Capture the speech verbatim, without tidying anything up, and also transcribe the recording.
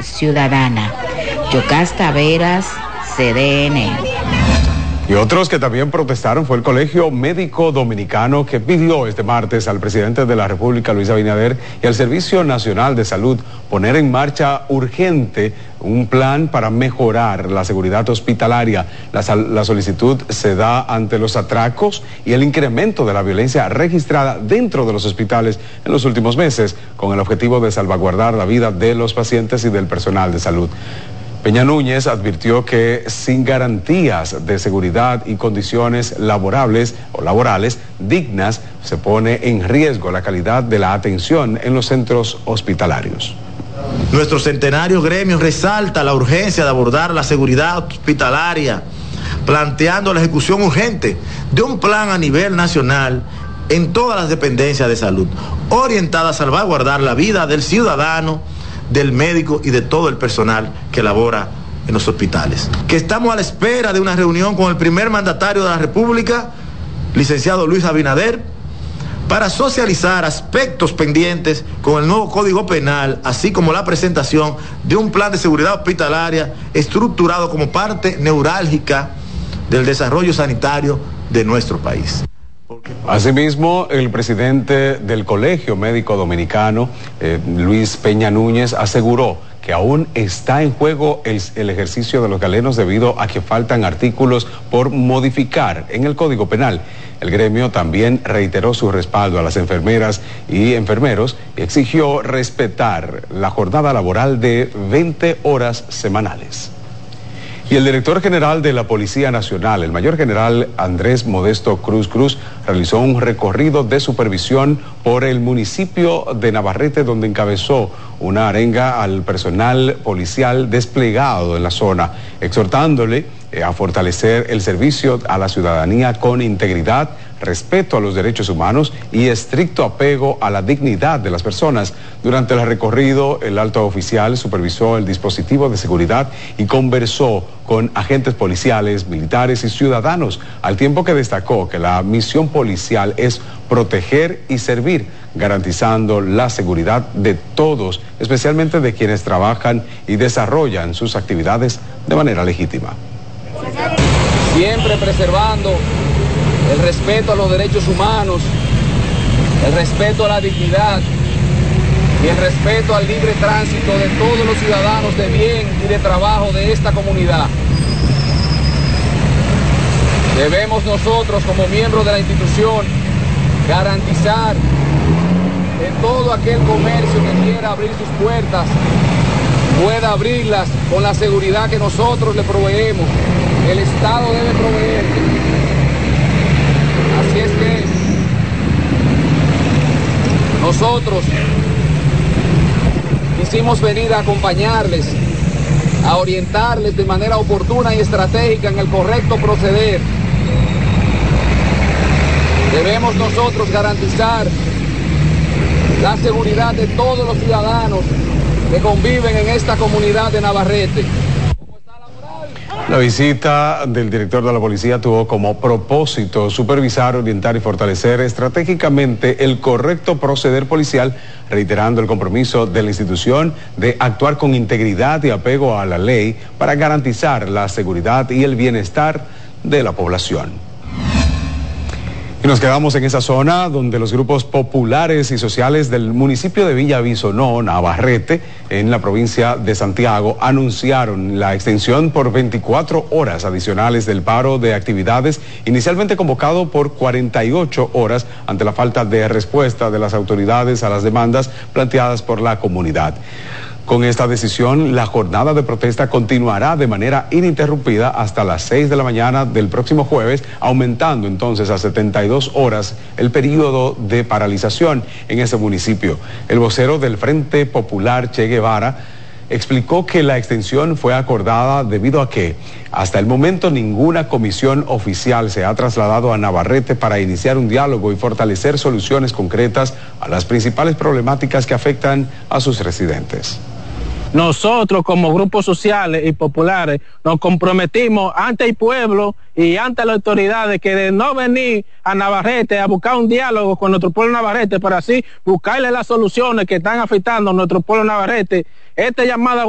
ciudadana. Yocasta Veras, C D N. Y otros que también protestaron fue el Colegio Médico Dominicano, que pidió este martes al presidente de la República, Luis Abinader, y al Servicio Nacional de Salud poner en marcha urgente un plan para mejorar la seguridad hospitalaria. La, la solicitud se da ante los atracos y el incremento de la violencia registrada dentro de los hospitales en los últimos meses, con el objetivo de salvaguardar la vida de los pacientes y del personal de salud. Peña Núñez advirtió que sin garantías de seguridad y condiciones laborables o laborales dignas se pone en riesgo la calidad de la atención en los centros hospitalarios. Nuestro centenario gremio resalta la urgencia de abordar la seguridad hospitalaria, planteando la ejecución urgente de un plan a nivel nacional en todas las dependencias de salud, orientada a salvaguardar la vida del ciudadano, del médico y de todo el personal que labora en los hospitales. Que estamos a la espera de una reunión con el primer mandatario de la República, licenciado Luis Abinader, para socializar aspectos pendientes con el nuevo Código Penal, así como la presentación de un plan de seguridad hospitalaria estructurado como parte neurálgica del desarrollo sanitario de nuestro país. Asimismo, el presidente del Colegio Médico Dominicano, eh, Luis Peña Núñez, aseguró que aún está en juego el, el ejercicio de los galenos debido a que faltan artículos por modificar en el Código Penal. El gremio también reiteró su respaldo a las enfermeras y enfermeros y exigió respetar la jornada laboral de veinte horas semanales. Y el director general de la Policía Nacional, el mayor general Andrés Modesto Cruz Cruz, realizó un recorrido de supervisión por el municipio de Navarrete, donde encabezó una arenga al personal policial desplegado en la zona, exhortándole eh, a fortalecer el servicio a la ciudadanía con integridad, respeto a los derechos humanos y estricto apego a la dignidad de las personas. Durante el recorrido, el alto oficial supervisó el dispositivo de seguridad y conversó con agentes policiales, militares y ciudadanos, al tiempo que destacó que la misión policial es proteger y servir, garantizando la seguridad de todos, especialmente de quienes trabajan y desarrollan sus actividades de manera legítima. Siempre preservando el respeto a los derechos humanos, el respeto a la dignidad y el respeto al libre tránsito de todos los ciudadanos de bien y de trabajo de esta comunidad. Debemos nosotros, como miembros de la institución, garantizar que todo aquel comercio que quiera abrir sus puertas pueda abrirlas con la seguridad que nosotros le proveemos, el Estado debe proveer. Así es que nosotros quisimos venir a acompañarles, a orientarles de manera oportuna y estratégica en el correcto proceder. Debemos nosotros garantizar la seguridad de todos los ciudadanos que conviven en esta comunidad de Navarrete. La visita del director de la policía tuvo como propósito supervisar, orientar y fortalecer estratégicamente el correcto proceder policial, reiterando el compromiso de la institución de actuar con integridad y apego a la ley para garantizar la seguridad y el bienestar de la población. Y nos quedamos en esa zona donde los grupos populares y sociales del municipio de Villavisonó, Navarrete, en la provincia de Santiago, anunciaron la extensión por veinticuatro horas adicionales del paro de actividades, inicialmente convocado por cuarenta y ocho horas ante la falta de respuesta de las autoridades a las demandas planteadas por la comunidad. Con esta decisión, la jornada de protesta continuará de manera ininterrumpida hasta las seis de la mañana del próximo jueves, aumentando entonces a setenta y dos horas el periodo de paralización en ese municipio. El vocero del Frente Popular, Che Guevara, explicó que la extensión fue acordada debido a que hasta el momento ninguna comisión oficial se ha trasladado a Navarrete para iniciar un diálogo y fortalecer soluciones concretas a las principales problemáticas que afectan a sus residentes. Nosotros como grupos sociales y populares nos comprometimos ante el pueblo y ante las autoridades que de no venir a Navarrete a buscar un diálogo con nuestro pueblo Navarrete para así buscarle las soluciones que están afectando a nuestro pueblo Navarrete. Esta llamada